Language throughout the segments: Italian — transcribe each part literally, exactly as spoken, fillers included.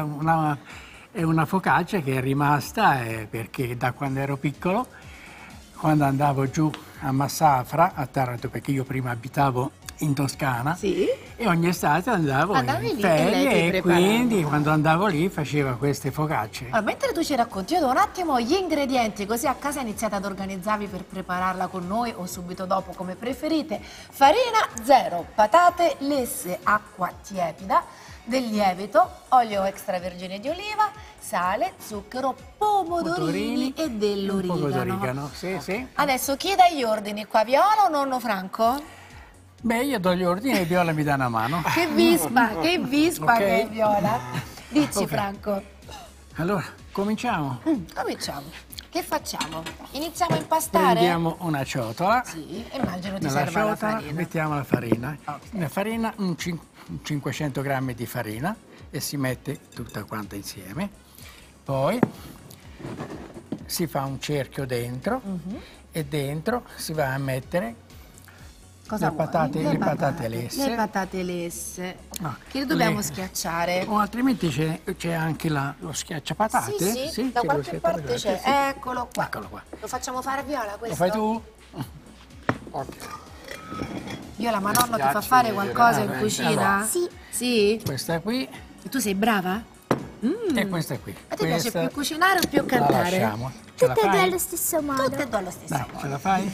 una, è una focaccia che è rimasta eh, perché da quando ero piccolo, quando andavo giù a Massafra, a Taranto, perché io prima abitavo in Toscana, Sì. e ogni estate andavo Andavi in lì e lei ferie ti e preparava. quindi quando andavo lì faceva queste focacce. Allora, mentre tu ci racconti, io do un attimo gli ingredienti, così a casa iniziate ad organizzarvi per prepararla con noi o subito dopo, come preferite. Farina zero, patate lesse, acqua tiepida, del lievito, olio extravergine di oliva, sale, zucchero, pomodorini Motorini, e dell'origano. Un po' d'origano, sì, sì. Adesso chi dà gli ordini qua, Viola o nonno Franco? Beh, io do gli ordini e Viola mi dà una mano. Che vispa, che vispa Ok. che è Viola. Dici Ok. Franco. Allora, cominciamo. Mm, cominciamo. Che facciamo? Iniziamo a impastare? Prendiamo una ciotola. Sì, immagino ti Nella serva la ciotola farina. mettiamo la farina. Ok. Nella farina un cin- cinquecento grammi di farina e si mette tutta quanta insieme. Poi si fa un cerchio dentro e dentro si va a mettere Cosa le vuoi? patate, le patate lesse. Le patate lesse. Ah, Che le dobbiamo le- schiacciare? O altrimenti c'è, c'è anche la- lo schiacciapatate. Sì, sì, da c'è lo qualche parte c'è. schiacciapatate, sì. Eccolo qua. Eccolo qua. Lo facciamo fare a Viola Lo questo? fai tu? Ok. Viola, ma nonno ti fa Schiacci fare qualcosa in direttamente. cucina? Sì. Sì? Questa qui E tu sei brava? e questa qui. A te piace Questa più cucinare o più la cantare? lasciamo. Ce la Tutte e due fai? allo stesso modo. Tutte e due allo stesso Dai, modo. ce la fai?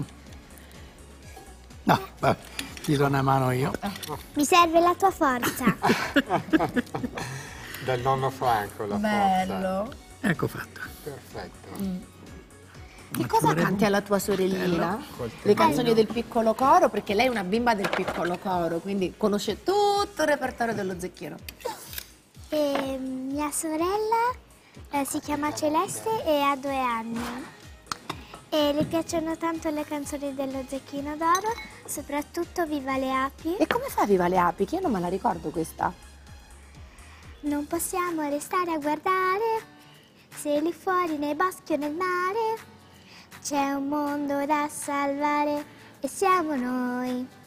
No, vabbè, ti do una mano io. Mi serve la tua forza. Del nonno Franco la forza. Bello. Ecco fatto. Perfetto. Che cosa canti alla tua sorellina? Le canzoni del piccolo coro, perché lei è una bimba del piccolo coro, quindi conosce tutto il repertorio dello Zecchino. E mia sorella eh, si chiama Celeste e ha due anni. E le piacciono tanto le canzoni dello Zecchino d'Oro, soprattutto Viva le api. E come fa Viva le api? Che io non me la ricordo questa. Non possiamo restare a guardare se lì fuori nei boschi o nel mare c'è un mondo da salvare e siamo noi.